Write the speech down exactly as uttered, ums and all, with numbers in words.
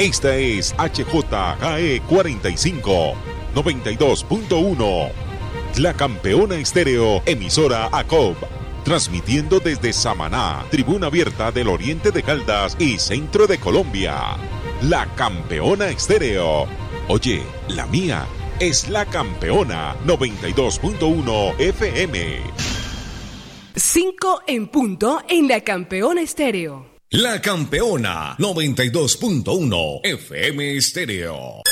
Esta es H J K E cuarenta y cinco, noventa y dos punto uno. La Campeona Estéreo, emisora A C O B. Transmitiendo desde Samaná, Tribuna Abierta del Oriente de Caldas y Centro de Colombia. La Campeona Estéreo. Oye, la mía es La Campeona noventa y dos punto uno F M. cinco en punto en La Campeona Estéreo. La Campeona noventa y dos punto uno F M Estéreo.